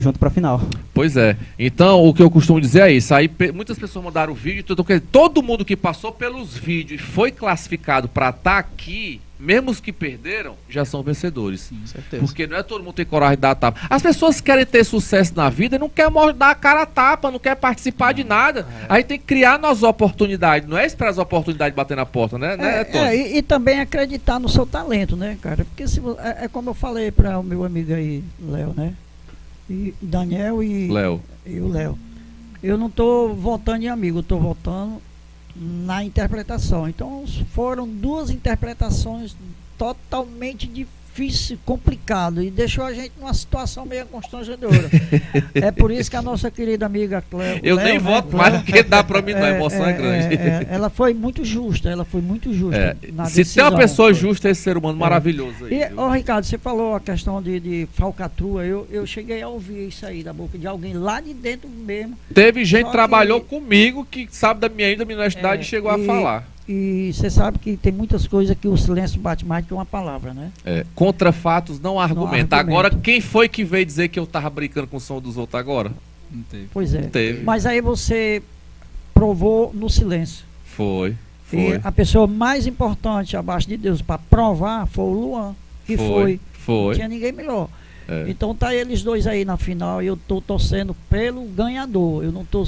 junto pra final. Pois é. Então, o que eu costumo dizer é isso. Aí muitas pessoas mandaram o vídeo, todo mundo que passou pelos vídeos e foi classificado para estar aqui, mesmo os que perderam, já são vencedores. Sim, certeza. Porque não é todo mundo que tem coragem de dar a tapa. As pessoas querem ter sucesso na vida e não querem dar a cara a tapa, não querem participar de nada. Aí tem que criar novas oportunidades, não é esperar as oportunidades bater na porta, né, Tony? E também acreditar no seu talento, né, cara? Porque é como eu falei para o meu amigo aí, Léo, né? E Daniel e o Léo. Eu não estou votando em amigo, eu estou votando na interpretação. Então foram duas interpretações totalmente difíceis, complicado, e deixou a gente numa situação meio constrangedora. É por isso que a nossa querida amiga Cléo... Eu nem voto mais do que dá para mim, não. A emoção é grande. Ela foi muito justa, na se decisão. tem uma pessoa justa, é esse ser humano maravilhoso aí. E, Ricardo, você falou a questão de falcatrua, eu cheguei a ouvir isso aí da boca de alguém lá de dentro mesmo. Teve gente que trabalhou comigo que sabe da minha universidade e chegou a falar. E você sabe que tem muitas coisas que o silêncio bate mais do que uma palavra, né? Contra fatos não há argumento. Agora, quem foi que veio dizer que eu tava brincando com o som dos outros agora? Não teve. Pois é. Não teve. Mas aí você provou no silêncio. Foi. E a pessoa mais importante abaixo de Deus para provar foi o Luan. Que foi. Não tinha ninguém melhor. Então tá eles dois aí na final e eu tô torcendo pelo ganhador.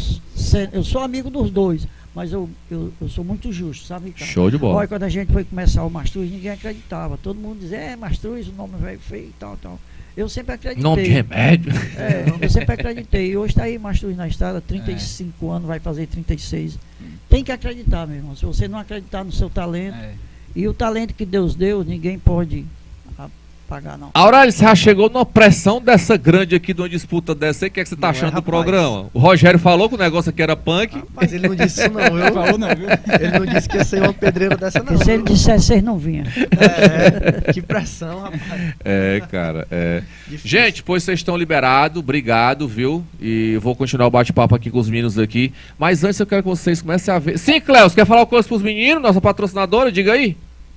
Eu sou amigo dos dois. Mas eu sou muito justo, sabe, Ricardo? Show de bola. Olha, quando a gente foi começar o Mastruz, ninguém acreditava. Todo mundo dizia, Mastruz, o nome velho feio e tal. Eu sempre acreditei. Nome de remédio. Eu sempre acreditei. E hoje está aí Mastruz na estrada, 35 anos, vai fazer 36. Tem que acreditar, meu irmão. Se você não acreditar no seu talento, e o talento que Deus deu, ninguém pode pagar, não. Aurélio, você já chegou numa pressão dessa grande aqui, de uma disputa dessa aí? O que é que você tá achando do programa? O Rogério falou que o negócio aqui era punk. Mas ele não disse isso não, viu? Falou não, viu? Ele não disse que ia ser uma pedreira dessa não. Porque se ele dissesse, vocês não vinham. Que pressão, rapaz. Cara, Gente, pois vocês estão liberados, obrigado, viu? E eu vou continuar o bate-papo aqui com os meninos aqui. Mas antes eu quero que vocês comecem a ver... Sim, Cléo, você quer falar uma coisa pros meninos, nossa patrocinadora? Diga aí.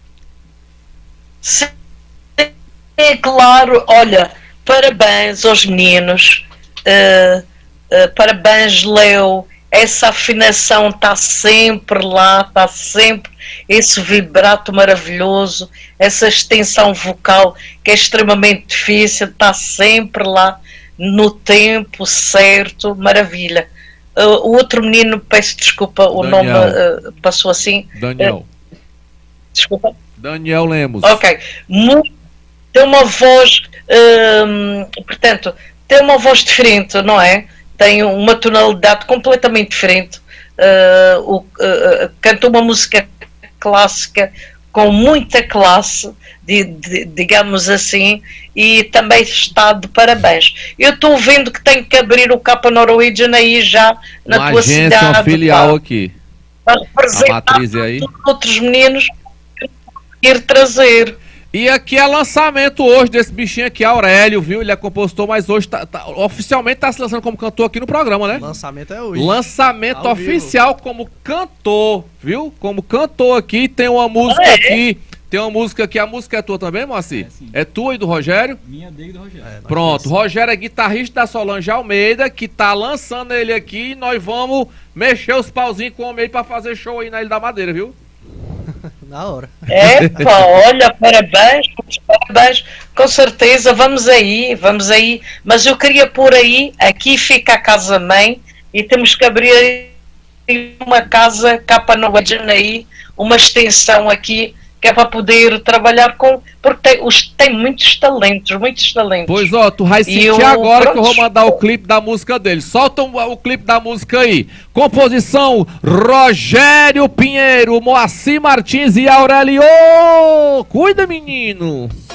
Sim. Claro, olha, parabéns aos meninos, parabéns, Léo, essa afinação está sempre lá, está sempre, esse vibrato maravilhoso, essa extensão vocal que é extremamente difícil, está sempre lá, no tempo certo, maravilha. O outro menino, peço desculpa, o Daniel. nome passou assim. Daniel. Desculpa. Daniel Lemos. Ok, tem uma voz, portanto, tem uma voz diferente, não é? Tem uma tonalidade completamente diferente. Canta uma música clássica com muita classe, digamos assim, e também está de parabéns. Eu estou vendo que tenho que abrir o Capa Norwegian aí já na Uma tua agência, cidade. uma filial aqui. Para representar A matriz é aí. outros meninos que ir trazer. E aqui é lançamento hoje desse bichinho aqui, Aurélio, viu? Ele é compositor, mas hoje oficialmente tá se lançando como cantor aqui no programa, né? Lançamento é hoje. Lançamento oficial como cantor, viu? Como cantor aqui, tem uma música aqui. Tem uma música aqui, a música é tua também, Moacir? É tua e do Rogério? Minha dele e do Rogério. Pronto, Rogério é guitarrista da Solange Almeida, que tá lançando ele aqui, e nós vamos mexer os pauzinhos com o homem aí pra fazer show aí na Ilha da Madeira, viu? Na hora. Olha, parabéns, com certeza, vamos aí, mas eu queria pôr aí, aqui fica a casa-mãe, e temos que abrir uma casa Capa Norwegian aí, uma extensão aqui, que é para poder trabalhar com, porque tem muitos talentos. Pois tu vai sentir agora que eu vou mandar o clipe da música dele. Solta o clipe da música aí. Composição Rogério Pinheiro, Moacir Martins e Aurélio. Cuida, menino.